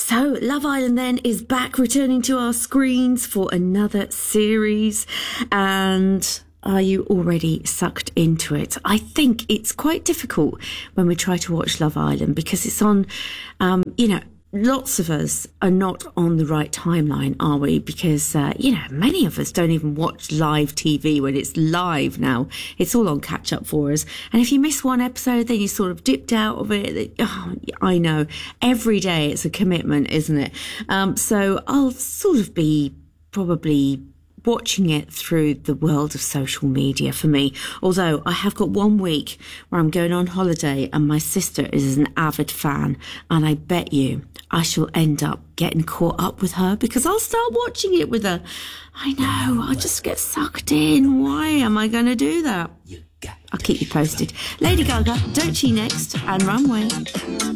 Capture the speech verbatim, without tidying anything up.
So, Love Island then is back, returning to our screens for another series. And are you already sucked into it? I think it's quite difficult when we try to watch Love Island because it's on, um, you know, lots of us are not on the right timeline, are we? Because, uh, you know, many of us don't even watch live T V when it's live now. It's all on catch up for us. And if you miss one episode, then you sort of dipped out of it. Oh, I know. Every day it's a commitment, isn't it? Um, so I'll sort of be probably watching it through the world of social media for me. Although I have got one week where I'm going on holiday and my sister is an avid fan, and I bet you I shall end up getting caught up with her because I'll start watching it with her. I know, I just get sucked in. Why am I going to do that? I'll keep you posted. Lady Gaga, Don't She Next, and Runway.